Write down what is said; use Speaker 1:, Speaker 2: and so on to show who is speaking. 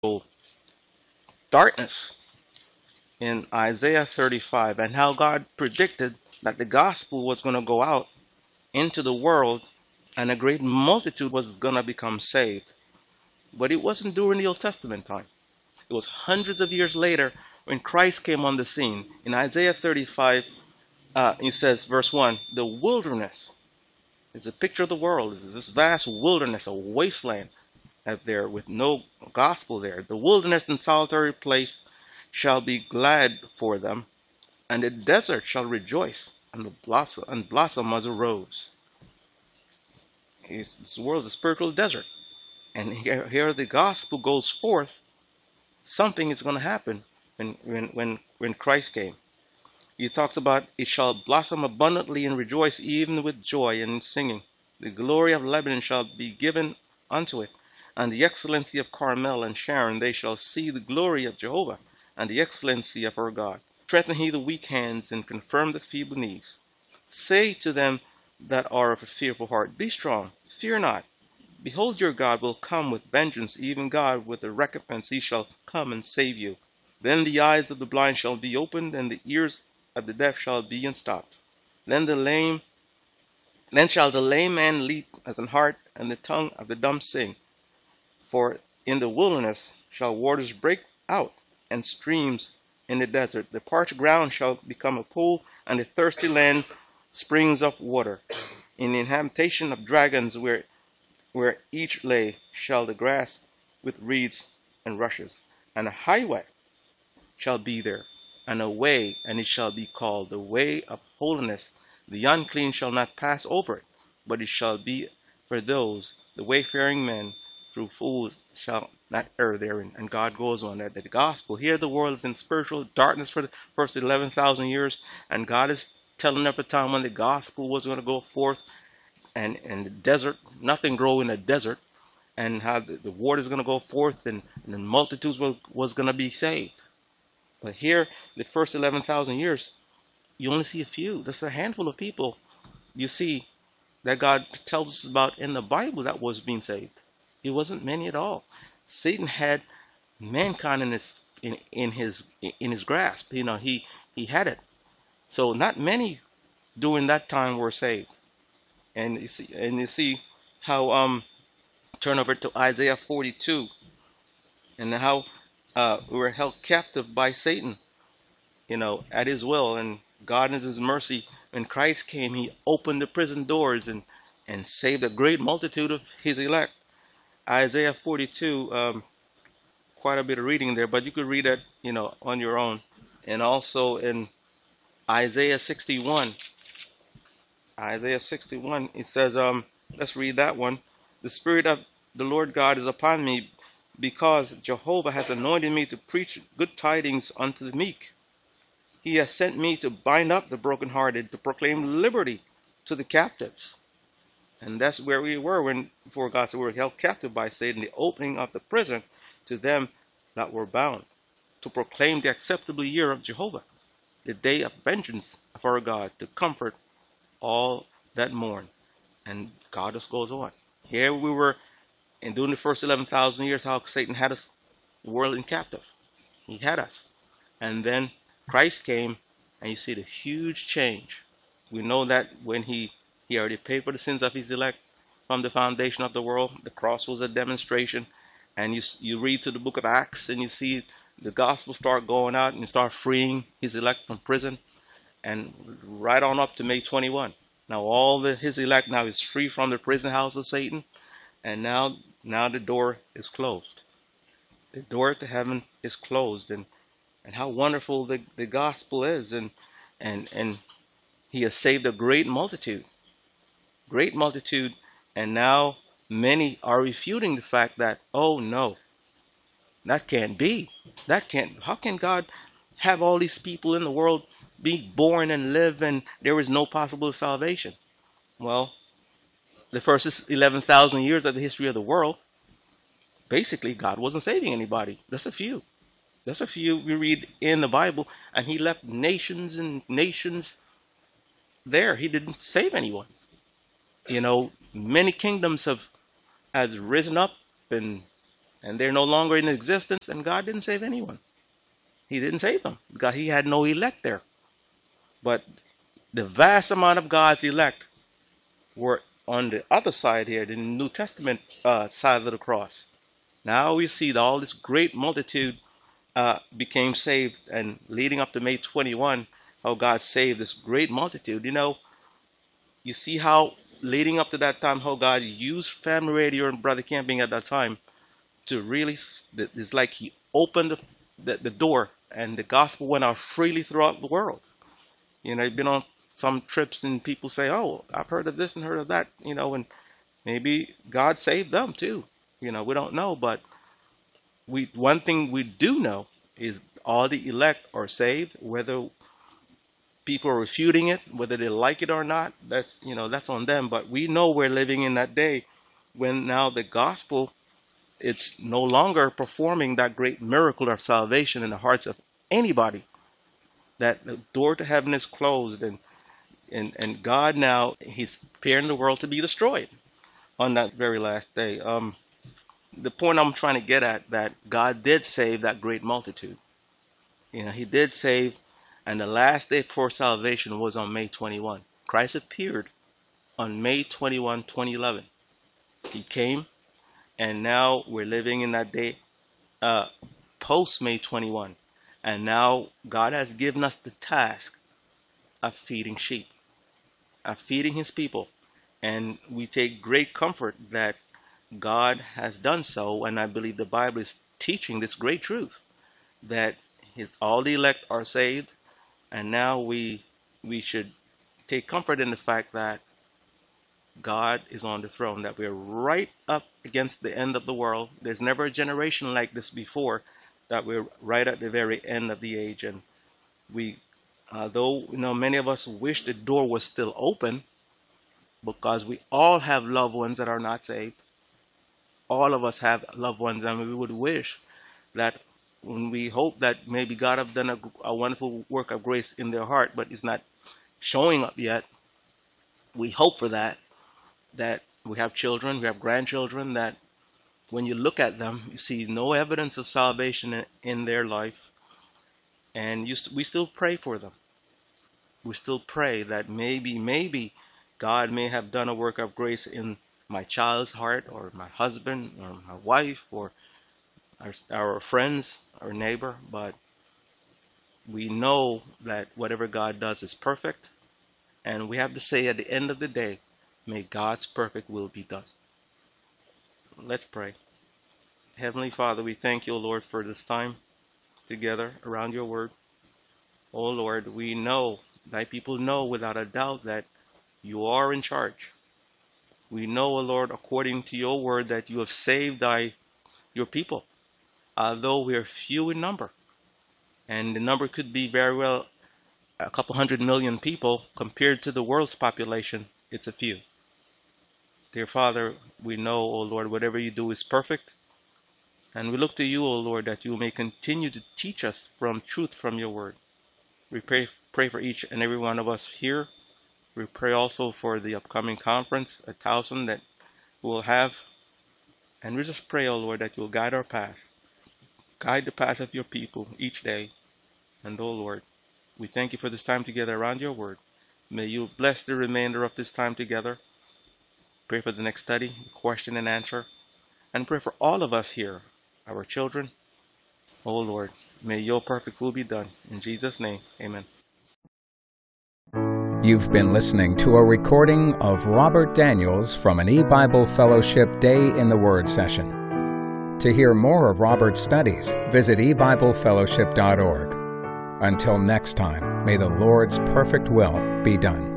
Speaker 1: darkness in Isaiah 35, and how God predicted that the gospel was going to go out into the world and a great multitude was going to become saved. But it wasn't during the Old Testament time. It was hundreds of years later when Christ came on the scene. In Isaiah 35, it says, verse 1, the wilderness is a picture of the world. It's this vast wilderness, a wasteland out there with no gospel there. The wilderness and solitary place shall be glad for them, and the desert shall rejoice and blossom as a rose. This world is a spiritual desert. And here the gospel goes forth. Something is going to happen when Christ came. He talks about it shall blossom abundantly and rejoice even with joy and singing. The glory of Lebanon shall be given unto it, and the excellency of Carmel and Sharon. They shall see the glory of Jehovah and the excellency of our God. Strengthen he the weak hands and confirm the feeble knees. Say to them that are of a fearful heart, be strong, fear not. Behold, your God will come with vengeance, even God with a recompense. He shall come and save you. Then the eyes of the blind shall be opened, and the ears of the deaf shall be unstopped. Then shall the lame man leap as an hart, and the tongue of the dumb sing. For in the wilderness shall waters break out, and streams in the desert. The parched ground shall become a pool, and the thirsty land springs of water. In the habitation of dragons, where each lay, shall the grass with reeds and rushes, and a highway shall be there, and a way, and it shall be called the way of holiness. The unclean shall not pass over it, but it shall be for those, the wayfaring men, through fools shall not err therein. And God goes on that the gospel. Here the world is in spiritual darkness for the first 11,000 years, and God is telling of a time when the gospel was going to go forth, and the desert, nothing grow in a desert, and how the water is going to go forth, and the multitudes was going to be saved. But here, the first 11,000 years, you only see a few. That's a handful of people you see that God tells us about in the Bible that was being saved. It wasn't many at all. Satan had mankind in his grasp. He had it. So not many during that time were saved. And you see how turn over to Isaiah 42, and how we were held captive by Satan, at his will, and God in his mercy, when Christ came, he opened the prison doors and saved a great multitude of his elect. Isaiah 42, quite a bit of reading there, but you could read it, on your own. And also in Isaiah 61, it says, let's read that one. The Spirit of the Lord God is upon me, because Jehovah has anointed me to preach good tidings unto the meek. He has sent me to bind up the brokenhearted, to proclaim liberty to the captives. And that's where we were before God said we were held captive by Satan, the opening of the prison to them that were bound, to proclaim the acceptable year of Jehovah, the day of vengeance of our God, to comfort all that mourn. And God just goes on. Here we were, and during the first 11,000 years, how Satan had us, the world in captive. He had us. And then Christ came, and you see the huge change. We know that when he already paid for the sins of his elect from the foundation of the world. The cross was a demonstration. And you read to the book of Acts, and you see the gospel start going out and start freeing his elect from prison. And right on up to May 21. Now his elect now is free from the prison house of Satan. And now the door is closed. The door to heaven is closed. And how wonderful the gospel is. And he has saved a great multitude. Great multitude. And now many are refuting the fact that, oh no, that can't be. How can God have all these people in the world be born and live, and there is no possible salvation? Well, the first 11,000 years of the history of the world, basically God wasn't saving anybody. That's a few we read in the Bible, and he left nations and nations there. He didn't save anyone. Many kingdoms has risen up and and they're no longer in existence, and God didn't save anyone. He didn't save them because he had no elect there. But the vast amount of God's elect were on the other side here, the New Testament side of the cross. Now we see that all this great multitude became saved, and leading up to May 21, how God saved this great multitude. You see how leading up to that time, how God used Family Radio and Brother Camping at that time to really, it's like he opened the door, and the gospel went out freely throughout the world. You've been on some trips and people say, oh, I've heard of this and heard of that, and maybe God saved them too. We don't know, but one thing we do know is all the elect are saved, whether people are refuting it, whether they like it or not, that's on them. But we know we're living in that day when now the gospel, it's no longer performing that great miracle of salvation in the hearts of anybody. That the door to heaven is closed, and God now, he's preparing the world to be destroyed on that very last day. The point I'm trying to get at, that God did save that great multitude. He did save, and the last day for salvation was on May 21. Christ appeared on May 21, 2011. He came, and now we're living in that day post May 21. And now God has given us the task of feeding sheep, of feeding his people. And we take great comfort that God has done so, and I believe the Bible is teaching this great truth, that all the elect are saved, and now we should take comfort in the fact that God is on the throne, that we're right up against the end of the world. There's never a generation like this before, that we're right at the very end of the age. And although many of us wish the door was still open, because we all have loved ones that are not saved. All of us have loved ones, and we would wish that, when we hope that maybe God have done a wonderful work of grace in their heart, but it's not showing up yet. We hope for that we have children, we have grandchildren, that when you look at them, you see no evidence of salvation in their life, and we still pray for them. We still pray that maybe God may have done a work of grace in my child's heart, or my husband, or my wife, or our friends, our neighbor. But we know that whatever God does is perfect, and we have to say at the end of the day, may God's perfect will be done. Let's pray. Heavenly Father, we thank you, Lord, for this time together around your word. Oh Lord, we know, thy people know without a doubt that you are in charge. We know, O Lord, according to your word, that you have saved your people, although we are few in number. And the number could be very well a couple 100 million people. Compared to the world's population, it's a few. Dear Father, we know, O Lord, whatever you do is perfect. And we look to you, O Lord, that you may continue to teach us from truth from your word. We pray for each and every one of us here. We pray also for the upcoming conference, 1,000 that we'll have. And we just pray, O Lord, that you'll guide our path. Guide the path of your people each day. And, O Lord, we thank you for this time together around your word. May you bless the remainder of this time together. Pray for the next study, question and answer. And pray for all of us here, our children. O Lord, may your perfect will be done. In Jesus' name, amen.
Speaker 2: You've been listening to a recording of Robert Daniels from an E-Bible Fellowship Day in the Word session. To hear more of Robert's studies, visit ebiblefellowship.org. Until next time, may the Lord's perfect will be done.